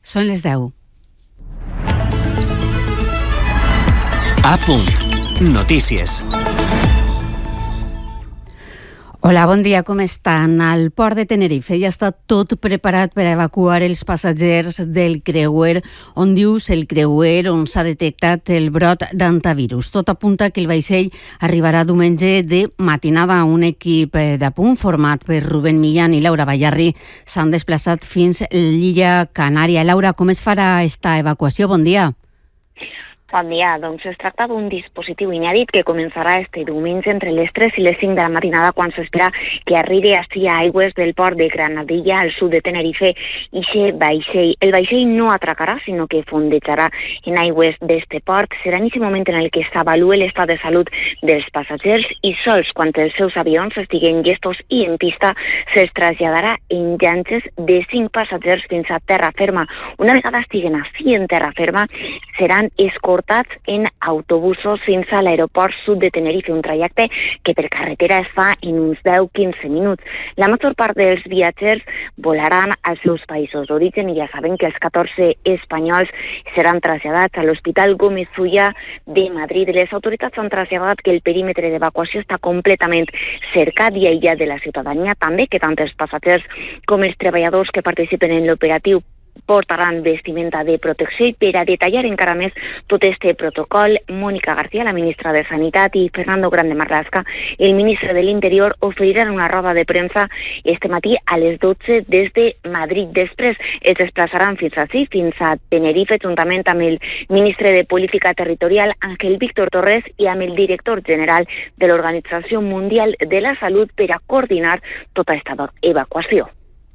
Són les 10. A punt. Notícies. Hola, bon dia, com estan? Al port de Tenerife ja està tot preparat per evacuar els passatgers del creuer Ondius, el creuer on s'ha detectat el brot d'hantavirus. Tot apunta que el vaixell arribarà diumenge de matinada. Un equip de punt format per Rubén Millán i Laura Ballarri s'han desplaçat fins a l'illa Canària. Laura, com es farà esta evacuació? Bon dia. Bon dia. Doncs es tracta d'un dispositiu inèdit que començarà este diumenge entre les 3 i les 5 de la matinada, quan s'espera que arribi ací a aigües del port de Granadilla, al sud de Tenerife, ixe vaixell. El vaixell no atracarà, sinó que fondejarà en aigües d'este port. Serà en aquest moment en el que s'avalue l'estat de salut dels passatgers i sols quan els seus avions estiguen llestos i en pista se'ls traslladarà en llanxes de 5 passatgers fins a terra ferma. Una vegada estiguen ací en terra ferma, seran escortats en autobusos fins a l'aeroport sud de Tenerife, un trajecte que per carretera es fa en uns 10-15 minuts. La major part dels viatgers volaran als seus països d'origen i ja saben que els 14 espanyols seran traslladats a l'Hospital Gómez Ulla de Madrid. Les autoritats han traslladat que el perímetre d'evacuació està completament cercat i aïllat de la ciutadania, també que tant els passatgers com els treballadors que participen en l'operatiu portaran vestimenta de protecció. I per a detallar encara més tot este protocol, Mónica García, la ministra de Sanitat, i Fernando Grande Marlaska, el ministre de l'Interior, oferiran una roda de premsa este matí a les 12 des de Madrid. Després es desplaçaran fins a Tenerife, juntament amb el ministre de Política Territorial, Ángel Víctor Torres, i amb el director general de l'Organització Mundial de la Salut per a coordinar tota esta evacuació.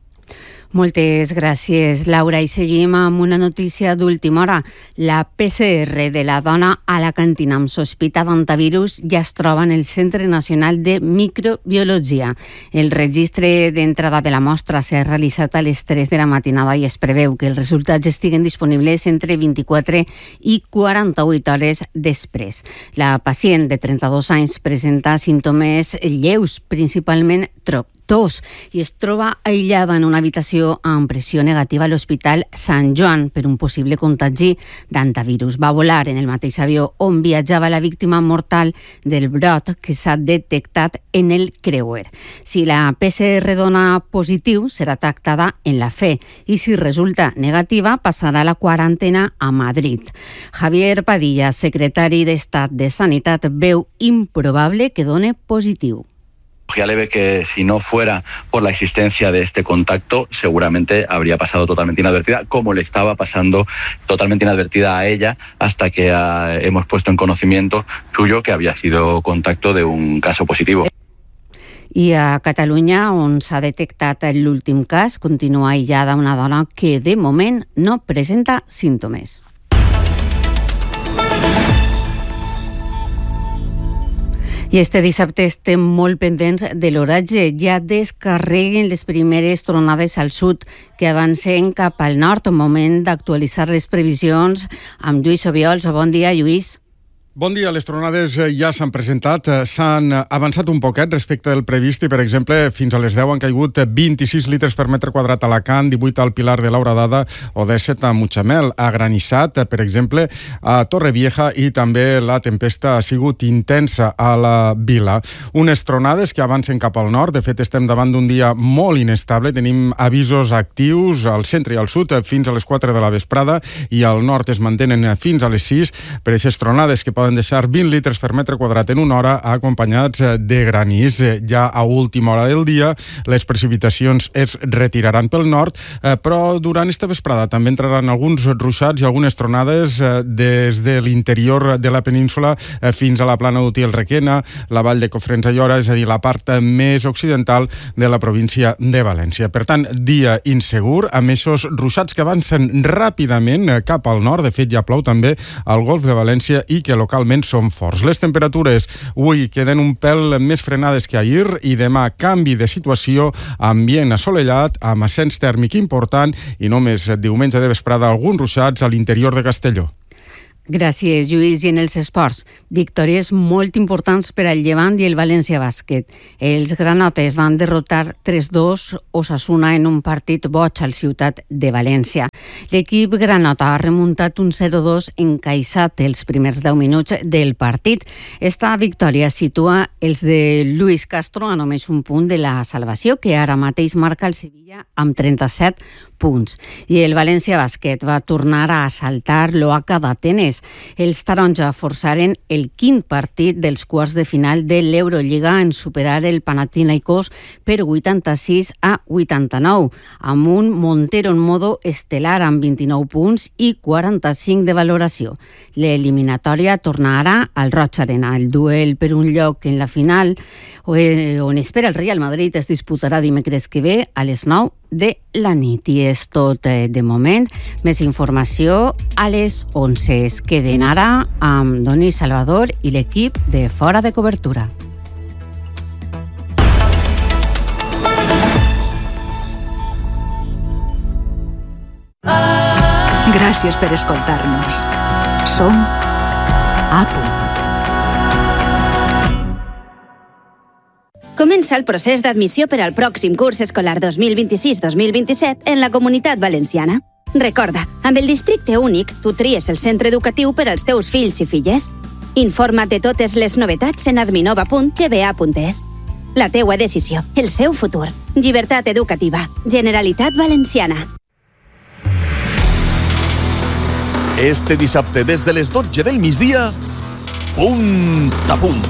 Moltes gràcies, Laura. I seguim amb una notícia d'última hora. La PCR de la dona alacantina amb sospita d'hantavirus ja es troba en el Centre Nacional de Microbiologia. El registre d'entrada de la mostra s'ha realitzat a les 3 de la matinada i es preveu que els resultats estiguen disponibles entre 24 i 48 hores després. La pacient de 32 anys presenta símptomes lleus, principalment tos, i es troba aïllada en una habitació amb pressió negativa a l'Hospital Sant Joan per un possible contagi d'hantavirus. Va volar en el mateix avió on viatjava la víctima mortal del brot que s'ha detectat en el creuer. Si la PCR dona positiu, serà tractada en la fe, i si resulta negativa, passarà a la quarantena a Madrid. Javier Padilla, secretari d'Estat de Sanitat, veu improbable que done positiu. Ya le ve que si no fuera por la existencia de este contacto, seguramente habría pasado totalmente inadvertida, como le estaba pasando totalmente inadvertida a ella, hasta que hemos puesto en conocimiento suyo que había sido contacto de un caso positivo. I a Catalunya, on s'ha detectat l'últim cas, continua aïllada una dona que de moment no presenta símptomes. I este dissabte estem molt pendents de l'oratge. Ja descarreguen les primeres tronades al sud que avancen cap al nord. Moment d'actualitzar les previsions amb Lluís Obiols. Bon dia, Lluís. Bon dia, les tronades ja s'han presentat, s'han avançat un poquet respecte del previst i, per exemple, fins a les 10 han caigut 26 litres per metre quadrat a Alacant, 18 al Pilar de l'Horada o 17 a Mutxamel. Ha granissat, per exemple, a Torrevieja, i també la tempesta ha sigut intensa a la vila. Unes tronades que avancen cap al nord. De fet, estem davant d'un dia molt inestable. Tenim avisos actius al centre i al sud fins a les 4 de la vesprada i al nord es mantenen fins a les 6 per aquestes tronades que poden deixar 20 litres per metre quadrat en una hora, acompanyats de granís. Ja a última hora del dia les precipitacions es retiraran pel nord, però durant esta vesprada també entraran alguns ruixats i algunes tronades des de l'interior de la península fins a la plana d'Utiel-Requena, la vall de Cofrents Ayora, és a dir, la part més occidental de la província de València. Per tant, dia insegur, amb aquests ruixats que avancen ràpidament cap al nord. De fet, ja plou també al Golf de València i que localment són forts. Les temperatures avui queden un pèl més frenades que ahir i demà canvi de situació, ambient assolellat amb ascens tèrmic important i només diumenge de vesprada alguns ruixats a l'interior de Castelló. Gràcies, Lluís. I en els esports, victòries molt importants per al Llevant i el València Bàsquet. Els granotes van derrotar 3-2 Osasuna en un partit boig al Ciutat de València. L'equip granota ha remuntat un 0-2 encaixat els primers 10 minuts del partit. Esta victòria situa els de Luis Castro a només un punt de la salvació, que ara mateix marca el Sevilla amb 37 punts. I el València Bàsquet va tornar a assaltar l'Oaca d'Atenes. Els taronja forçaren el quint partit dels quarts de final de l'Eurolliga en superar el Panathinaikos per 86-89, amb un Montero en modo estel·lar amb 29 punts i 45 de valoració. L'eliminatòria torna ara al Roig Arena. El duel per un lloc en la final, on espera el Real Madrid, es disputarà dimecres que ve a les 9 de la nit. I és tot de moment. Més informació a les 11. Es queden ara amb Donís Salvador i l'equip de Fora de Cobertura. Gràcies per escoltar-nos. Som A Punt. Comença el procés d'admissió per al pròxim curs escolar 2026-2027 en la Comunitat Valenciana. Recorda, amb el districte únic, tu tries el centre educatiu per als teus fills i filles. Informa't de totes les novetats en adminova.gba.es. La teua decisió, el seu futur. Llibertat educativa. Generalitat Valenciana. Este dissabte, des de les 12 del migdia, Punt a Punt.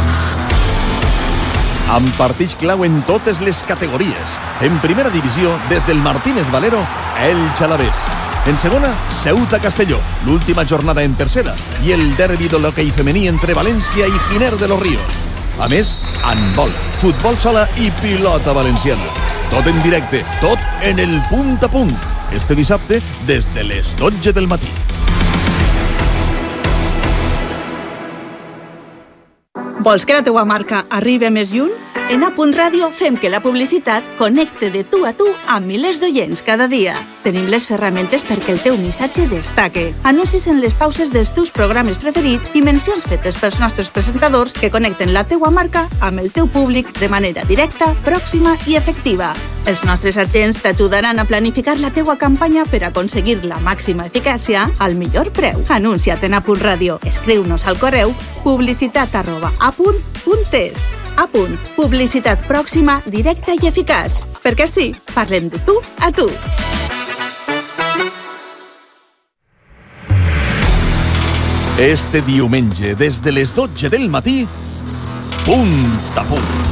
Amb partits clau en totes les categories. En primera divisió, des del Martínez Valero, el Alavés. En segona, Ceuta-Castelló, l'última jornada en tercera, i el derbi de l'hoquei femení entre València i Giner de los Ríos. A més, handbol, futbol sala i pilota valenciana. Tot en directe, tot en el Punt a Punt. Este dissabte, des de les 12 del matí. Vols que la teua marca arribi més lluny? En A Punt Ràdio fem que la publicitat connecte de tu a tu amb milers d'oients cada dia. Tenim les ferramentes perquè el teu missatge destaque. Anuncis en les pauses dels teus programes preferits i mencions fetes pels nostres presentadors que connecten la teua marca amb el teu públic de manera directa, pròxima i efectiva. Els nostres agents t'ajudaran a planificar la teua campanya per aconseguir la màxima eficàcia al millor preu. Anuncia't en A Punt Ràdio. Escriu-nos al correu publicitat@apunt.es. A Punt. Publicitat pròxima, directa i eficaç. Perquè sí, parlem de tu a tu. Este diumenge, des de les 12 del matí, Punt a Punt.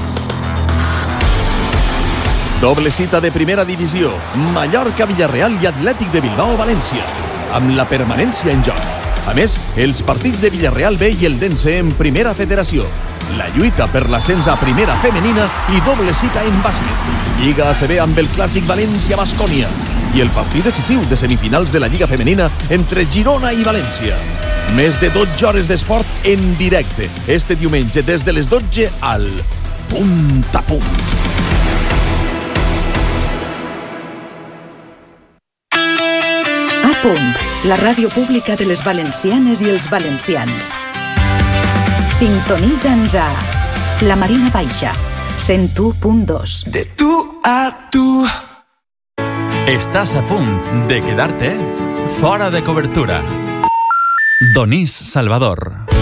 Doble cita de primera divisió, Mallorca-Villarreal i Atlètic de Bilbao-València, amb la permanència en joc. A més, els partits de Villarreal B i el Dense en primera federació, la lluita per l'ascens a primera femenina i doble cita en bàsquet. Lliga ACB amb el clàssic València-Bascònia i el partit decisiu de semifinals de la Lliga Femenina entre Girona i València. Més de 12 hores d'esport en directe, este diumenge des de les 12 al Punt a Punt. A Punt, la ràdio pública de les valencianes i els valencians. Sintonitza'ns a la Marina Baixa, 101.2. De tu a tu. Estàs a punt de quedar-te fora de cobertura. Donís Salvador.